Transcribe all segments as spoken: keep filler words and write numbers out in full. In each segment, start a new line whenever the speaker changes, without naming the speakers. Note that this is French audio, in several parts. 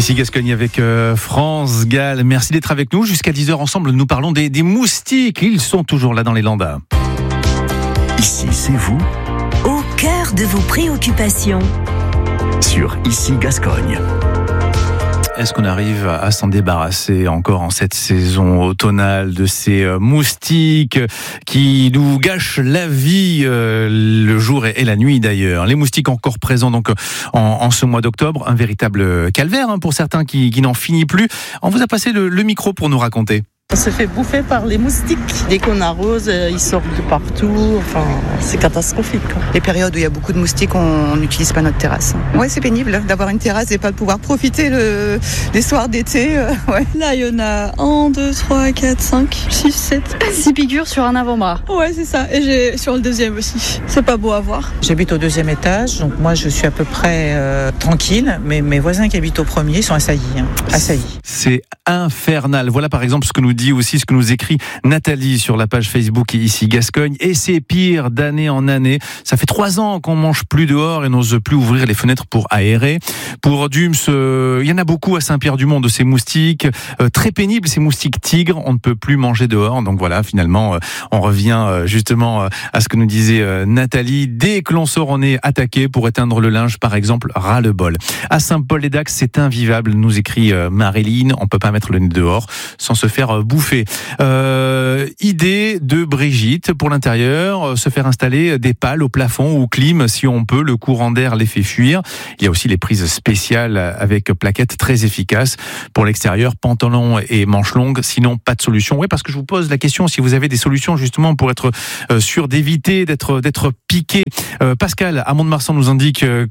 Ici Gascogne avec euh, France Gall. Merci d'être avec nous. Jusqu'à dix heures ensemble, nous parlons des, des moustiques. Ils sont toujours là dans les Landes.
Ici, c'est vous.
Au cœur de vos préoccupations.
Sur Ici Gascogne.
Est-ce qu'on arrive à s'en débarrasser encore en cette saison automnale de ces moustiques qui nous gâchent la vie euh, le jour et la nuit d'ailleurs. Les moustiques encore présents donc en, en ce mois d'octobre, un véritable calvaire hein, pour certains qui, qui n'en finit plus. On vous a passé le, le micro pour nous raconter.
On se fait bouffer par les moustiques. Dès qu'on arrose, ils sortent de partout. Enfin, c'est catastrophique.
Les périodes où il y a beaucoup de moustiques, on n'utilise pas notre terrasse. Ouais, c'est pénible d'avoir une terrasse et pas de pouvoir profiter le, les soirs d'été. Euh, ouais.
Là, il y en a un, deux, trois, quatre, cinq, six, sept. six piqûres sur un avant-bras. Ouais, c'est ça. Et j'ai sur le deuxième aussi. C'est pas beau à voir.
J'habite au deuxième étage, donc moi je suis à peu près euh, tranquille. Mais mes voisins qui habitent au premier sont assaillis. Hein. Assaillis.
C'est infernal. Voilà par exemple ce que nous dit aussi ce que nous écrit Nathalie sur la page Facebook Ici Gascogne. Et c'est pire d'année en année. Ça fait trois ans qu'on mange plus dehors et n'ose plus ouvrir les fenêtres pour aérer. Pour Dums, euh, il y en a beaucoup à Saint-Pierre-du-Mont de ces moustiques. Euh, très pénibles, ces moustiques tigres. On ne peut plus manger dehors. Donc voilà, finalement, euh, on revient euh, justement euh, à ce que nous disait euh, Nathalie. Dès que l'on sort, on est attaqué pour éteindre le linge, par exemple, ras-le-bol. À Saint-Paul-les-Dax, c'est invivable, nous écrit euh, Marilyn. On peut pas mettre le nez dehors sans se faire euh, bouffer. Euh, idée de Brigitte pour l'intérieur, euh, se faire installer des pales au plafond ou clim si on peut, le courant d'air les fait fuir. Il y a aussi les prises spéciales avec plaquettes très efficaces pour l'extérieur, pantalon et manches longues, sinon pas de solution. Oui, parce que je vous pose la question si vous avez des solutions justement pour être euh, sûr d'éviter d'être d'être piqué. Euh, Pascal à Mont-de-Marsan nous indique euh,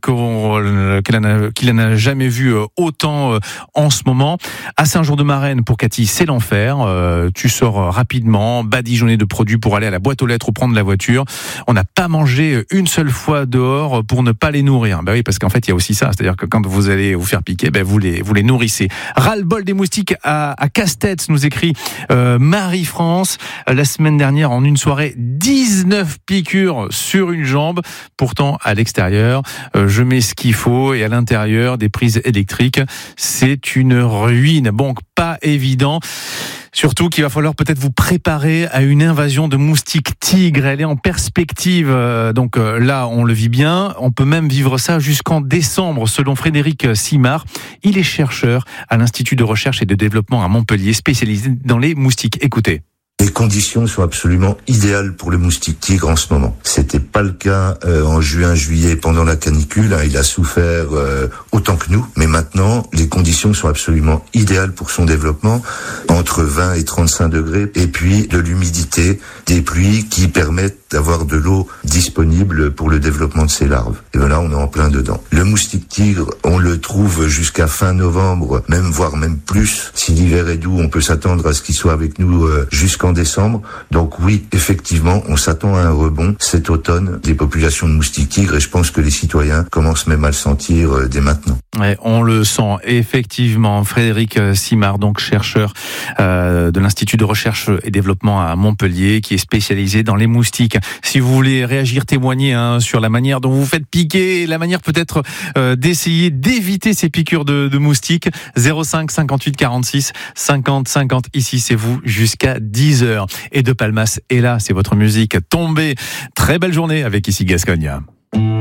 qu'il n'a qu'il n'a jamais vu euh, autant euh, en ce moment. À Saint-Jean-de-Marennes pour Cathy, c'est l'enfer. Euh, tu sors rapidement, badigeonné de produits pour aller à la boîte aux lettres ou prendre la voiture. On n'a pas mangé une seule fois dehors pour ne pas les nourrir. Ben oui, parce qu'en fait, il y a aussi ça. C'est-à-dire que quand vous allez vous faire piquer, ben vous les, vous les nourrissez. Ras-le-bol des moustiques à, à Casse-Tête, nous écrit euh, Marie-France. La semaine dernière, en une soirée, dix-neuf piqûres sur une jambe. Pourtant, à l'extérieur, euh, je mets ce qu'il faut et à l'intérieur, des prises électriques. C'est une ruine. Bon, pas évident. Surtout qu'il va falloir peut-être vous préparer à une invasion de moustiques tigres. Elle est en perspective, donc là on le vit bien. On peut même vivre ça jusqu'en décembre, selon Frédéric Simard. Il est chercheur à l'Institut de recherche et de développement à Montpellier, spécialisé dans les moustiques. Écoutez.
Les conditions sont absolument idéales pour le moustique tigre en ce moment. C'était pas le cas euh, en juin, juillet pendant la canicule. Hein, il a souffert euh, autant que nous. Mais maintenant, les conditions sont absolument idéales pour son développement, entre vingt et trente-cinq degrés. Et puis de l'humidité, des pluies qui permettent d'avoir de l'eau disponible pour le développement de ses larves. Et ben là, on est en plein dedans. Le moustique tigre, on le trouve jusqu'à fin novembre, même voire même plus. Si l'hiver est doux, on peut s'attendre à ce qu'il soit avec nous euh, jusqu'en décembre. Donc oui, effectivement, on s'attend à un rebond cet automne des populations de moustiques tigres et je pense que les citoyens commencent même à le sentir euh, dès maintenant.
Ouais, on le sent effectivement. Frédéric Simard, donc chercheur euh, de l'Institut de recherche et développement à Montpellier, qui est spécialisé dans les moustiques. Si vous voulez réagir, témoigner hein, sur la manière dont vous vous faites piquer, la manière peut-être euh, d'essayer d'éviter ces piqûres de, de moustiques, zéro cinq cinquante-huit quarante-six cinquante cinquante. Ici, c'est vous jusqu'à dix heures. Et De Palmas est là, c'est votre musique tombée. Très belle journée avec Ici Gascogne.